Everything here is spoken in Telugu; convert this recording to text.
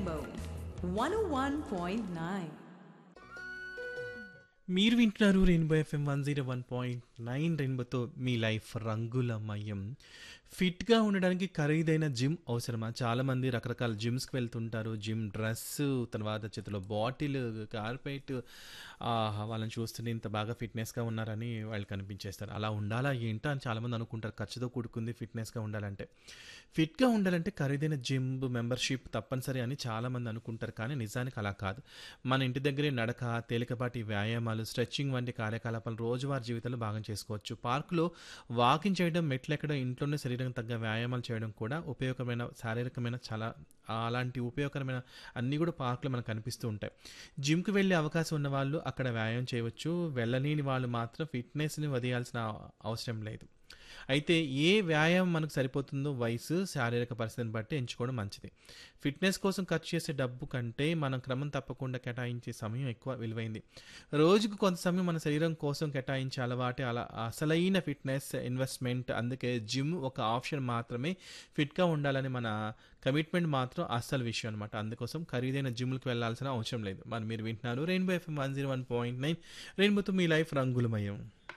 Rainbow 101.9. మీరు వింటున్నారు రెయిన్బో ఎఫ్ఎం 101.9 రెయిన్బోతో మీ లైఫ్ రంగులమయం. ఫిట్గా ఉండడానికి ఖరీదైన జిమ్ అవసరమా? చాలామంది రకరకాల జిమ్స్కి వెళ్తుంటారు. జిమ్ డ్రెస్సు, తర్వాత చేతిలో బాటిల్, కార్పెట్, వాళ్ళని చూస్తుంటే ఇంత బాగా ఫిట్నెస్గా ఉన్నారని వాళ్ళు కనిపించేస్తారు. అలా ఉండాలా ఏంటా అని చాలామంది అనుకుంటారు. ఖర్చుతో కూడుకుంది ఫిట్నెస్గా ఉండాలంటే. ఫిట్గా ఉండాలంటే ఖరీదైన జిమ్ మెంబర్షిప్ తప్పనిసరి అని చాలామంది అనుకుంటారు. కానీ నిజానికి అలా కాదు. మన ఇంటి దగ్గరే నడక, తేలికపాటి వ్యాయామాలు, స్ట్రెచ్చింగ్ వంటి కార్యకలాపాలు రోజువారీ జీవితంలో భాగం చేసుకోవచ్చు. పార్కులో వాకింగ్ చేయడం, మెట్లెక్కడం, ఇంట్లోనే శరీరం తగ్గ వ్యాయామాలు చేయడం కూడా ఉపయోగకరమైన శారీరకమైన చాలా అలాంటి ఉపయోగకరమైన అన్నీ కూడా పార్కులో మనకు కనిపిస్తూ ఉంటాయి. జిమ్కి వెళ్ళే అవకాశం ఉన్న వాళ్ళు అక్కడ వ్యాయామం చేయవచ్చు. వెళ్ళలేని వాళ్ళు మాత్రం ఫిట్నెస్ని వదిలేయాల్సిన అవసరం లేదు. అయితే ఏ వ్యాయామం మనకు సరిపోతుందో వయసు, శారీరక పరిస్థితిని బట్టి ఎంచుకోవడం మంచిది. ఫిట్నెస్ కోసం ఖర్చు చేసే డబ్బు కంటే మనం క్రమం తప్పకుండా కేటాయించే సమయం ఎక్కువ విలువైంది. రోజుకు కొంత సమయం మన శరీరం కోసం కేటాయించే అలవాటే అలా అసలైన ఫిట్నెస్ ఇన్వెస్ట్మెంట్. అందుకే జిమ్ ఒక ఆప్షన్ మాత్రమే. ఫిట్గా ఉండాలని మన కమిట్మెంట్ మాత్రం అస్సలు విషయం అనమాట. అందుకోసం ఖరీదైన జిమ్లకు వెళ్ళాల్సిన అవసరం లేదు. మరి మీరు వింటున్నారు రెయిన్బో ఎఫ్ఎం 101.9 రెయిన్బోతో మీ లైఫ్ రంగులమయం.